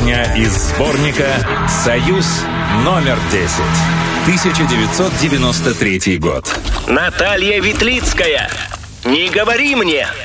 Песня из сборника «Союз номер 10». 1993 год. Наталья Ветлицкая. Не говори мне.